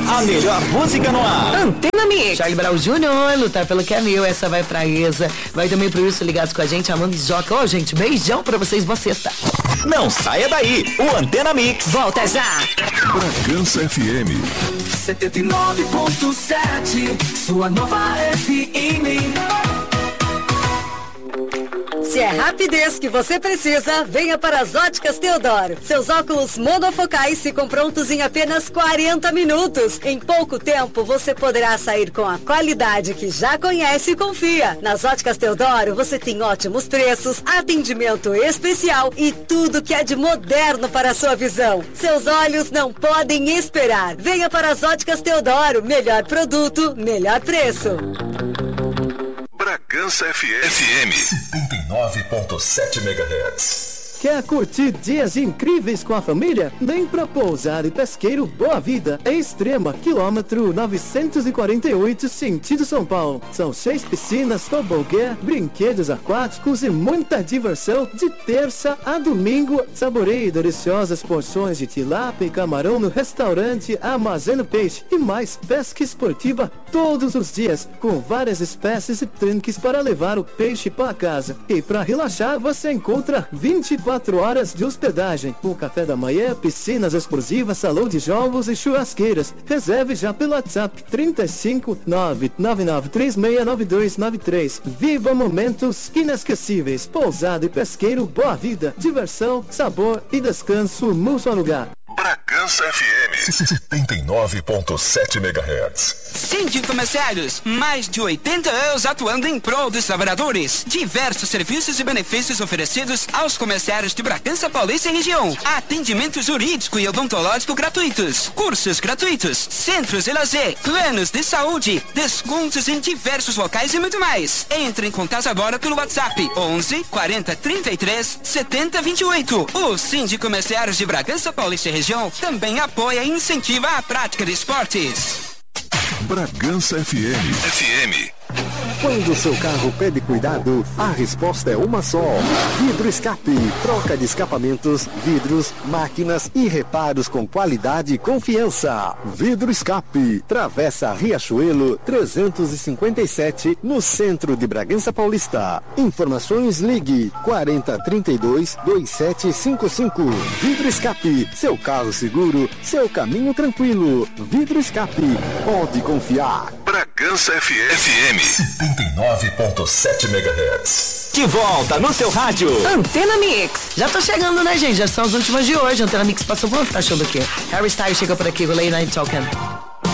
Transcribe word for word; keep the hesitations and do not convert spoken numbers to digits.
A melhor música no ar. Antena Mix. Charlie Brown Júnior, lutar pelo que é meu. Essa vai pra Isa. Vai também pro Wilson ligados com a gente, Amanda e Joca. Ô, gente, beijão pra vocês, boa sexta. Não saia daí. O Antena Mix volta já. Bragança F M setenta e nove ponto sete, sua nova F M. Se é rapidez que você precisa, venha para as Óticas Teodoro. Seus óculos monofocais ficam prontos em apenas quarenta minutos. Em pouco tempo, você poderá sair com a qualidade que já conhece e confia. Nas Óticas Teodoro, você tem ótimos preços, atendimento especial e tudo que é de moderno para a sua visão. Seus olhos não podem esperar. Venha para as Óticas Teodoro. Melhor produto, melhor preço. Bragança F M setenta e nove ponto sete megahertz. Quer curtir dias incríveis com a família? Vem pra Pousada e Pesqueiro Boa Vida, em Extrema, quilômetro novecentos e quarenta e oito, sentido São Paulo. São seis piscinas, tobogã, brinquedos aquáticos e muita diversão de terça a domingo. Saboreie deliciosas porções de tilápia e camarão no restaurante Armazeno Peixe e mais pesca esportiva todos os dias, com várias espécies e tanques para levar o peixe para casa. E para relaxar, você encontra vinte e quatro horas de hospedagem, com café da manhã, piscinas exclusivas, salão de jogos e churrasqueiras. Reserve já pelo WhatsApp trinta e cinco, nove nove nove três seis nove dois nove três. Viva momentos inesquecíveis. Pousada e Pesqueiro Boa Vida. Diversão, sabor e descanso num só lugar. Bragança F M setenta e nove ponto sete megahertz. Síndico Comerciários, mais de oitenta anos atuando em prol dos trabalhadores. Diversos serviços e benefícios oferecidos aos comerciários de Bragança Paulista e região. Atendimento jurídico e odontológico gratuitos. Cursos gratuitos. Centros de lazer. Planos de saúde. Descontos em diversos locais e muito mais. Entre em contato agora pelo WhatsApp onze, quarenta, trinta e três, setenta, vinte e oito. O Síndico Comerciários de Bragança Paulista e região também apoia e incentiva a prática de esportes. Bragança F M F M. Quando o seu carro pede cuidado, a resposta é uma só. Vidro Escape. Troca de escapamentos, vidros, máquinas e reparos com qualidade e confiança. Vidro Escape. Travessa Riachuelo trezentos e cinquenta e sete, no centro de Bragança Paulista. Informações, ligue quarenta, trinta e dois, vinte e sete cinquenta e cinco. Vidro Escape. Seu carro seguro, seu caminho tranquilo. Vidro Escape. Pode confiar. Bragança F M setenta e nove ponto sete megahertz. De volta no seu rádio. Antena Mix. Já tô chegando, né, gente? Já são as últimas de hoje. Antena Mix passou por onde tá achando aqui? Harry Styles chega por aqui, Late Night Talking.